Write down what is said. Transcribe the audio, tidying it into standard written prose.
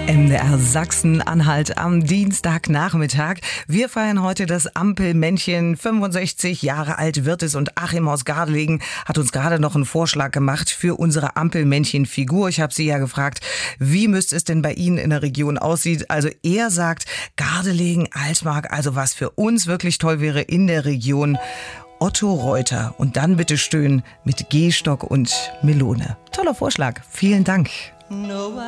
MDR Sachsen-Anhalt am Dienstagnachmittag. Wir feiern heute das Ampelmännchen. 65 Jahre alt wird es und Achim aus Gardelegen hat uns gerade noch einen Vorschlag gemacht für unsere Ampelmännchen-Figur. Ich habe Sie ja gefragt, wie müsste es denn bei Ihnen in der Region aussieht. Also er sagt Gardelegen, Altmark, also was für uns wirklich toll wäre in der Region. Otto Reuter und dann bitte schön mit Gehstock und Melone. Toller Vorschlag. Vielen Dank.